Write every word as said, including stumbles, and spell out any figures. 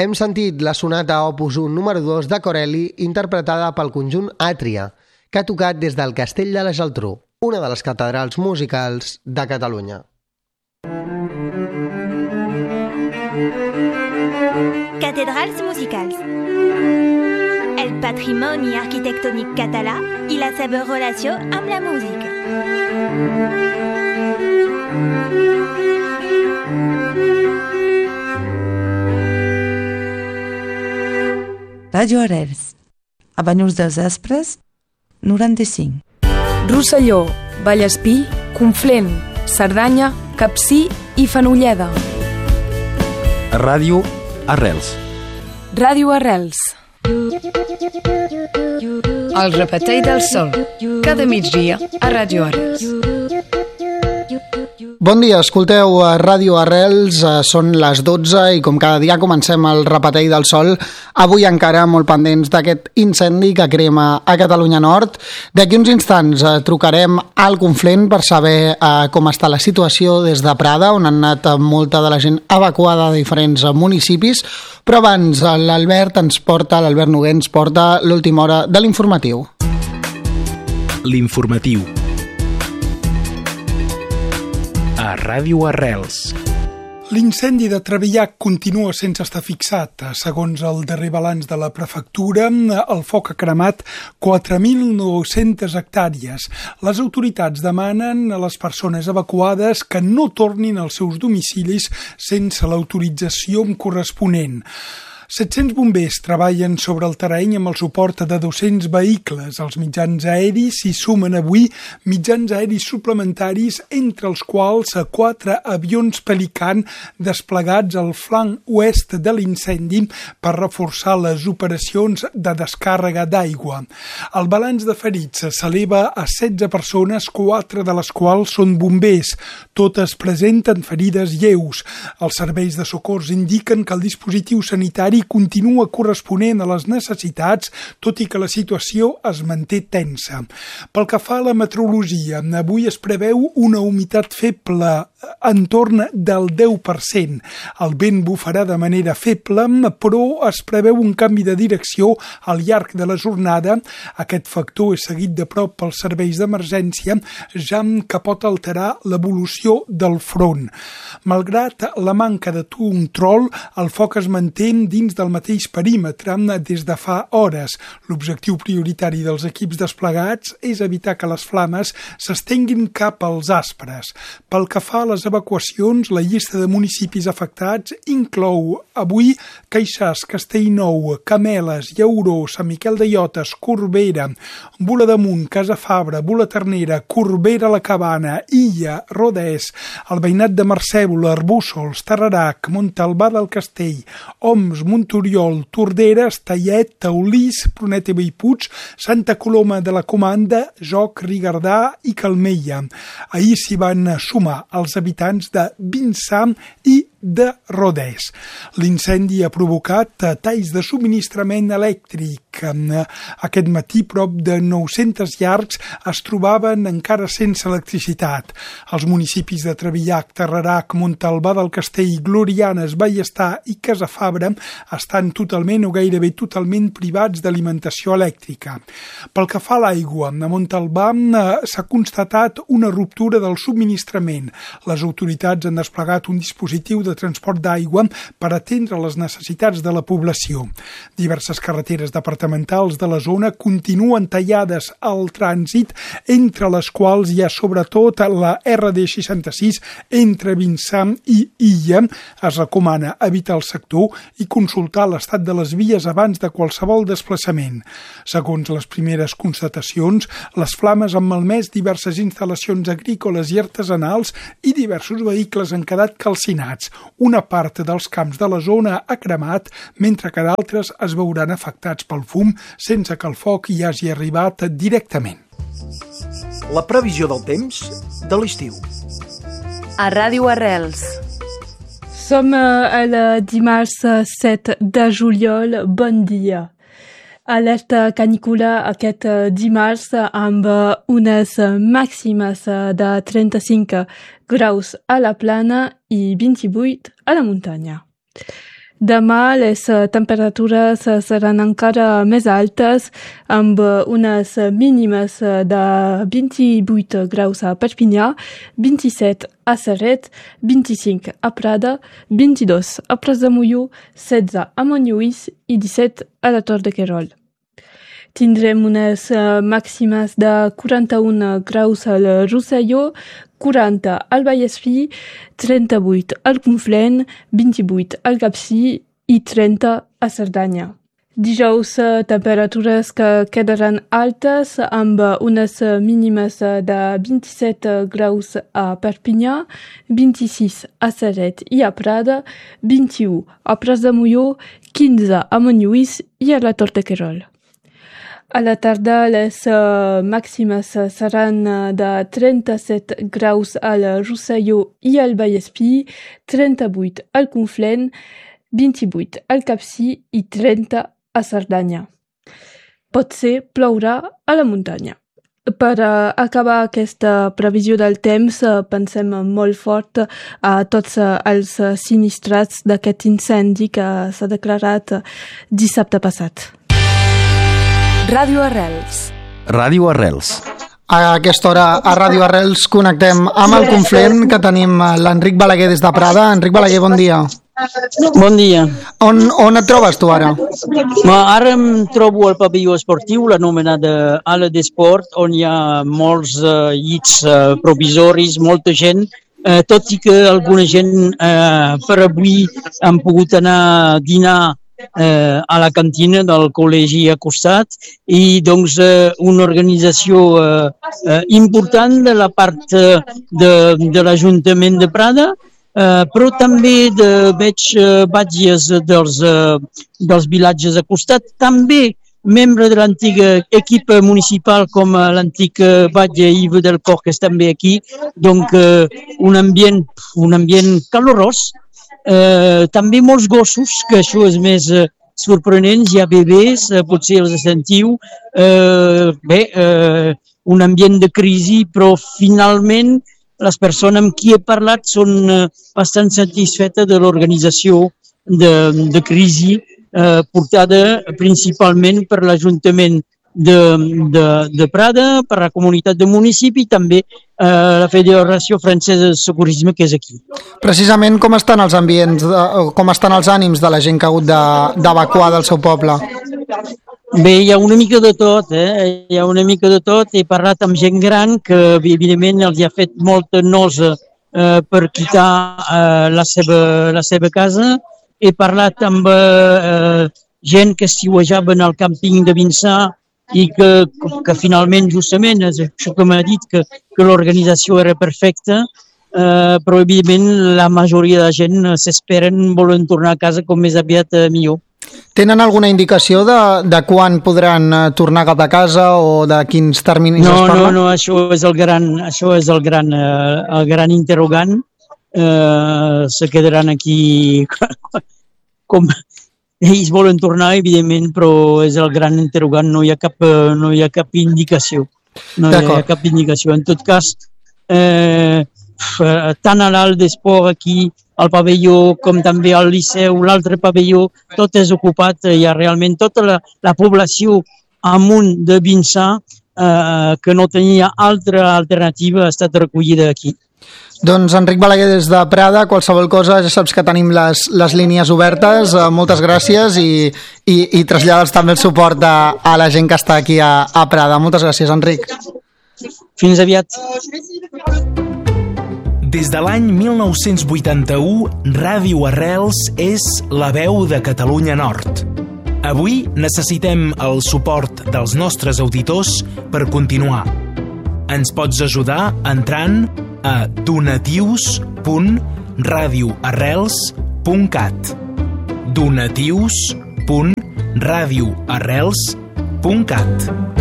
Hem sentit la sonata opus un número dos de Corelli interpretada pel conjunt Àtria, que ha tocat des del Castell de la Geltrú, una de les catedrals musicals de Catalunya. Cathedrals musicals. El patrimoni arquitectònic català i la seva relació amb la música. Ràdio Arrels, a Banyuls dels Aspres, noranta-cinc. Rosselló, Vallespí, Conflent, Cerdanya, Capcir i Fenolleda. Ràdio Arrels. Ràdio Arrels. El repetell del sol, cada migdia a Ràdio Arrels. Bon dia, escolteu a Ràdio Arrels, són les dotze i com cada dia comencem el repetell del sol, avui encara molt pendents d'aquest incendi que crema a Catalunya Nord. D'aquí uns instants eh, trucarem al Conflent per saber eh, com està la situació des de Prada, on han anat molta de la gent evacuada de diferents municipis, però abans l'Albert ens porta, l'Albert Noguer ens porta l'última hora de l'informatiu. L'informatiu. A Ràdio Arrels. L'incendi de Trevillac continua sense estar fixat. Segons el darrer balanç de la prefectura, el foc ha cremat quatre mil nou-centes hectàrees. Les autoritats demanen a les persones evacuades que no tornin als seus domicilis sense l'autorització corresponent. set-cents bombers treballen sobre el terreny amb el suport de dos-cents vehicles. Els mitjans aeris s'hi sumen avui mitjans aeris suplementaris, entre els quals quatre avions Pelican desplegats al flanc oest de l'incendi per reforçar les operacions de descàrrega d'aigua. El balanç de ferits s'eleva a setze persones, quatre de les quals són bombers. Totes presenten ferides lleus. Els serveis de socors indiquen que el dispositiu sanitari continua corresponent a les necessitats, tot i que la situació es manté tensa. Pel que fa a la meteorologia, avui es preveu una humitat feble entorn del deu per cent. El vent bufarà de manera feble, però es preveu un canvi de direcció al llarg de la jornada. Aquest factor és seguit de prop pels serveis d'emergència, ja que pot alterar l'evolució del front. Malgrat la manca de control, el foc es manté dins del mateix perímetre des de fa hores. L'objectiu prioritari dels equips desplegats és evitar que les flames s'estenguin cap als Aspres. Pel que fa a les evacuacions, la llista de municipis afectats inclou avui Queixàs, Castellnou, Cameles, Llauró, Sant Miquel de Llotes, Corbera, Bula d'Amunt, Casa Fabra, Bula Ternera, Corbera la Cabana, Illa, Rodès, el veïnat de Mercèbola, Arbússols, Tarrarac, Montalbà del Castell, Oms, Montoriol, Torderes, Tallet, Taulís, Prunet i Bellpuig, Santa Coloma de la Comanda, Joc, Rigardà i Calmella. Ahir s'hi van sumar els habitants de Vinçà i de Rodès. L'incendi ha provocat talls de subministrament elèctric. Aquest matí, prop de nou-centes llars es trobaven encara sense electricitat. Els municipis de Trevillac, Tarrarac, Montalbà del Castell, Glorianes, Ballestar i Casafabra estan totalment o gairebé totalment privats d'alimentació elèctrica. Pel que fa a l'aigua, a Montalbà s'ha constatat una ruptura del subministrament. Les autoritats han desplegat un dispositiu de transport d'aigua per atendre les necessitats de la població. Diverses carreteres departamentals de la zona continuen tallades al trànsit, entre les quals hi ha sobretot la erre de seixanta-sis entre Vinçà i Illa. Es recomana evitar el sector i consultar l'estat de les vies abans de qualsevol desplaçament. Segons les primeres constatacions, les flames han malmès diverses instal·lacions agrícoles i artesanals i diversos vehicles han quedat calcinats. Una part dels camps de la zona ha cremat, mentre que d'altres es veuran afectats pel fum sense que el foc hi hagi arribat directament. La previsió del temps de l'estiu. A Ràdio Arrels. Som el dimarts set de juliol. Bon dia. Alerta canícula aquest dimarts amb unes màximes de trenta-cinc graus a la plana i vint-i-vuit a la muntanya. Demà les temperatures seran encara més altes, amb unes mínimes de vint-i-vuit graus a Perpinyà, vint-i-set a Ceret, vint-i-cinc a Prada, vint-i-dos a Prat de Molló, setze a Montlluís i disset a la Tor de Querol. Tindrem unes màximes de quaranta-un graus al Rosselló, quaranta al Vallespir, trenta-vuit al Conflent, vint-i-vuit al Capcir i trenta a Cerdanya. Dijous, temperatures que quedaran altes amb unes mínimes de vint-i-set graus a Perpinyà, vint-i-sis a Ceret i a Prada, vint-i-u a Prat de Molló, quinze a Montlluís i a la Tor de Querol. A la tarda, les uh, màximes seran de trenta-set graus al Rosselló i al Vallespir, trenta-vuit al Conflent, vint-i-vuit al Capcir i trenta a Cerdanya. Potser plourà a la muntanya. Per uh, acabar aquesta previsió del temps, uh, pensem molt fort a tots uh, els sinistrats d'aquest incendi que s'ha declarat uh, dissabte passat. Ràdio Arrels. Ràdio Arrels. A aquesta hora a Ràdio Arrels connectem amb el Conflent, que tenim l'Enric Balaguer des de Prada. Enric Balaguer, bon dia. Bon dia. On, on et trobes tu ara? Ma, ara em trobo al pavelló esportiu, l'anomenada Ala d'Esport, on hi ha molts uh, llits uh, provisoris, molta gent, uh, tot i que alguna gent uh, per avui han pogut anar a dinar Eh, a la cantina del col·legi a costat i doncs eh, una organització eh, eh, important de la part eh, de, de l'Ajuntament de Prada, eh, però també de, veig eh, batges dels, eh, dels vilatges a costat, també membre de l'antiga equip municipal com l'antic batlle Yves del Cor, que és també aquí, doncs eh, un ambient, un ambient calorós. Eh, també molts gossos, que això és més eh, sorprenent, hi ha bebès, eh, potser els sentiu, eh, bé, eh, un ambient de crisi, però finalment les persones amb qui he parlat són eh, bastant satisfetes de l'organització de, de crisi eh, portada principalment per l'Ajuntament de, de, de Prada, per la comunitat de municipi i també eh, la Federació Francesa de Socorrisme, que és aquí. Precisament com estan els ambients, de, com estan els ànims de la gent que ha hagut d'evacuar de, del seu poble? Bé, hi ha una mica de tot, eh? Hi ha una mica de tot. He parlat amb gent gran que, evidentment, els ha fet molta nosa eh, per quitar eh, la, seva, la seva casa. He parlat amb eh, gent que estiuejaven al càmping de Vinçà i que, que finalment, justament, és això que m'ha dit, que, que l'organització era perfecta, eh, però, evidentment, la majoria de gent s'esperen, volen tornar a casa com més aviat eh, millor. Tenen alguna indicació de, de quan podran tornar cap a casa o de quins terminis no, es parla? No, no, això és el gran, això és el gran, eh, el gran interrogant. Eh, se quedaran aquí com... Ells volen tornar, evidentment, però és el gran interrogant, no hi ha cap, no hi ha cap indicació. No hi ha cap indicació. En tot cas, eh, tant a l'Alt d'Esport aquí, al pavelló, com també al Liceu, l'altre pavelló, tot és ocupat. Hi ha realment tota la, la població amunt de Vinçà, eh, que no tenia altra alternativa, ha estat recollida aquí. Doncs Enric Balaguer des de Prada, qualsevol cosa ja saps que tenim les, les línies obertes, uh, moltes gràcies i, i, i trasllada'ls també el suport a, a la gent que està aquí a, a Prada. Moltes gràcies, Enric. Fins aviat. Des de l'any mil nou-cents vuitanta-u, Ràdio Arrels és la veu de Catalunya Nord. Avui necessitem el suport dels nostres auditors per continuar. Ens pots ajudar entrant a donatius punt radioarrels punt cat donatius punt radioarrels punt cat